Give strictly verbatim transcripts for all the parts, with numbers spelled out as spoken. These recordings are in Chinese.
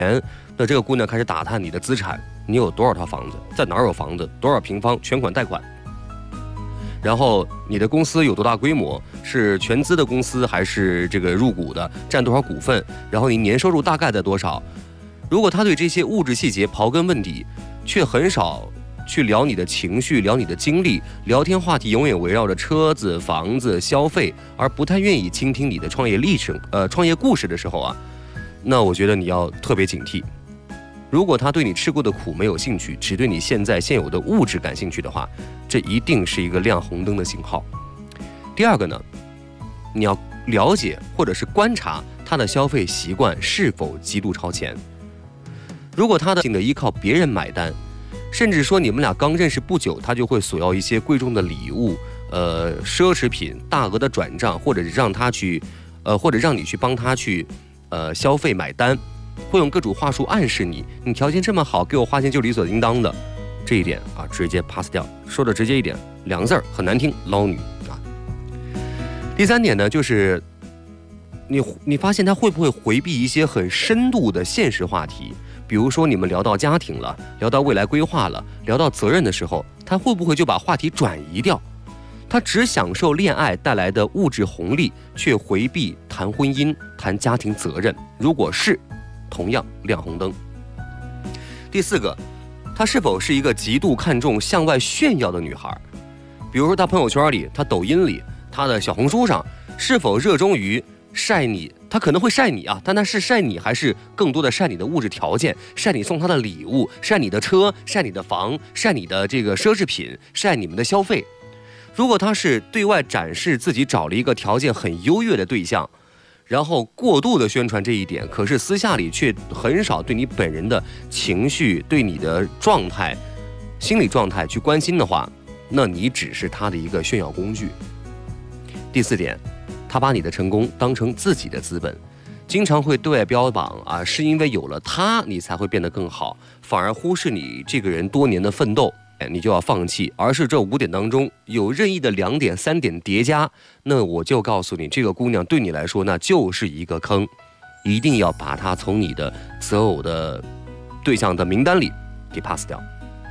那这个姑娘开始打探你的资产，你有多少套房子，在哪儿有房子，多少平方，全款贷款。然后你的公司有多大规模，是全资的公司还是这个入股的，占多少股份，然后你年收入大概在多少。如果他对这些物质细节刨根问底，却很少去聊你的情绪，聊你的经历，聊天话题永远围绕着车子、房子、消费，而不太愿意倾听你的创业历程、呃创业故事的时候啊，那我觉得你要特别警惕。如果他对你吃过的苦没有兴趣，只对你现在现有的物质感兴趣的话，这一定是一个亮红灯的信号。第二个呢，你要了解或者是观察他的消费习惯是否极度超前。如果他的性的依靠别人买单，甚至说你们俩刚认识不久，他就会索要一些贵重的礼物、呃奢侈品、大额的转账，或者让他去，呃或者让你去帮他去，呃消费买单。会用各种话术暗示你，你条件这么好，给我花钱就理所应当的，这一点啊，直接 pass 掉。说的直接一点，两个字儿很难听，捞女啊。第三点呢，就是你你发现他会不会回避一些很深度的现实话题，比如说你们聊到家庭了，聊到未来规划了，聊到责任的时候，他会不会就把话题转移掉？他只享受恋爱带来的物质红利，却回避谈婚姻、谈家庭责任。如果是，同样亮红灯。第四个，她是否是一个极度看重向外炫耀的女孩？比如说她朋友圈里、她抖音里、她的小红书上，是否热衷于晒你？她可能会晒你啊，但她是晒你，还是更多的晒你的物质条件，晒你送她的礼物，晒你的车，晒你的房，晒你的这个奢侈品，晒你们的消费？如果她是对外展示自己找了一个条件很优越的对象，然后过度的宣传这一点，可是私下里却很少对你本人的情绪、对你的状态、心理状态去关心的话，那你只是他的一个炫耀工具。第四点，他把你的成功当成自己的资本，经常会对外标榜啊，是因为有了他，你才会变得更好，反而忽视你这个人多年的奋斗。你就要放弃，而是这五点当中有任意的两点、三点叠加，那我就告诉你，这个姑娘对你来说那就是一个坑，一定要把她从你的择偶的对象的名单里给 pass 掉。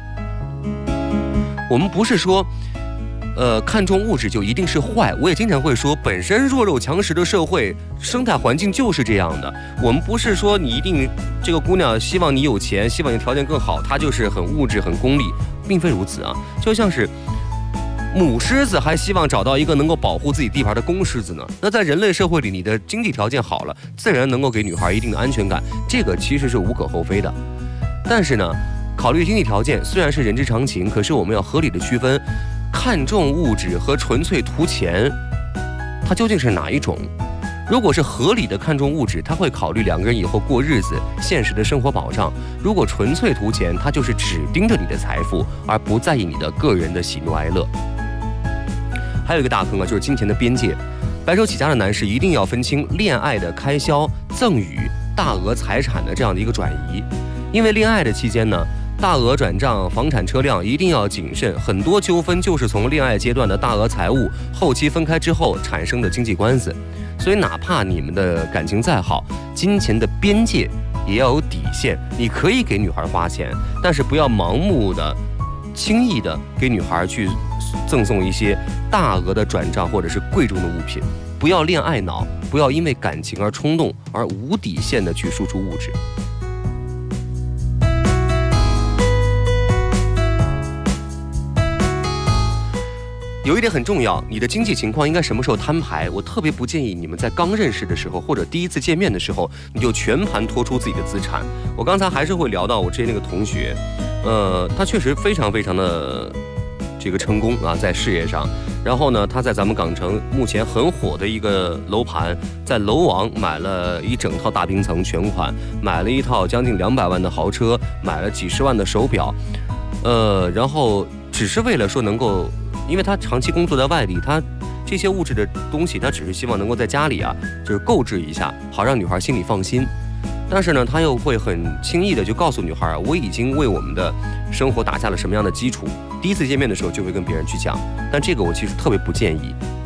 我们不是说，呃，看重物质就一定是坏，我也经常会说，本身弱肉强食的社会生态环境就是这样的。我们不是说你一定这个姑娘希望你有钱，希望你条件更好，她就是很物质、很功利。并非如此啊，就像是母狮子还希望找到一个能够保护自己地盘的公狮子呢。那在人类社会里，你的经济条件好了，自然能够给女孩一定的安全感，这个其实是无可厚非的。但是呢，考虑经济条件虽然是人之常情，可是我们要合理的区分，看重物质和纯粹图钱，它究竟是哪一种？如果是合理的看重物质，他会考虑两个人以后过日子、现实的生活保障；如果纯粹图钱，他就是只盯着你的财富，而不在意你的个人的喜怒哀乐。还有一个大坑啊，就是金钱的边界。白手起家的男士一定要分清恋爱的开销、赠与、大额财产的这样的一个转移，因为恋爱的期间呢，大额转账、房产、车辆一定要谨慎，很多纠纷就是从恋爱阶段的大额财物，后期分开之后产生的经济官司。所以哪怕你们的感情再好，金钱的边界也要有底线。你可以给女孩花钱，但是不要盲目的、轻易的给女孩去赠送一些大额的转账或者是贵重的物品。不要恋爱脑，不要因为感情而冲动，而无底线的去输出物质。有一点很重要，你的经济情况应该什么时候摊牌？我特别不建议你们在刚认识的时候或者第一次见面的时候，你就全盘托出自己的资产。我刚才还是会聊到我之前那个同学，呃，他确实非常非常的这个成功啊，在事业上。然后呢，他在咱们港城目前很火的一个楼盘，在楼王买了一整套大平层全款，买了一套将近两百万的豪车，买了几十万的手表，呃，然后只是为了说能够。因为他长期工作在外地，他这些物质的东西，他只是希望能够在家里啊，就是购置一下，好让女孩心里放心。但是呢，他又会很轻易的就告诉女孩，我已经为我们的生活打下了什么样的基础。第一次见面的时候就会跟别人去讲，但这个我其实特别不建议。